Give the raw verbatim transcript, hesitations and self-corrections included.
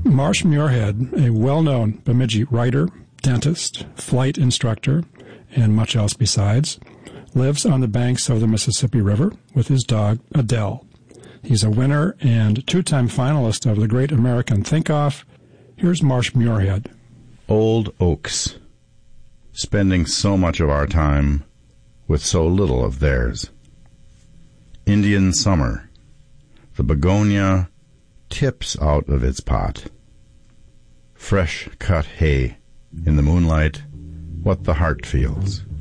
Marsh Muirhead, a well-known Bemidji writer, dentist, flight instructor, and much else besides, lives on the banks of the Mississippi River with his dog, Adele. He's a winner and two-time finalist of the Great American Think-Off. Here's Marsh Muirhead. Old oaks, spending so much of our time with so little of theirs. Indian summer, the begonia tips out of its pot. Fresh cut hay, in the moonlight, what the heart feels.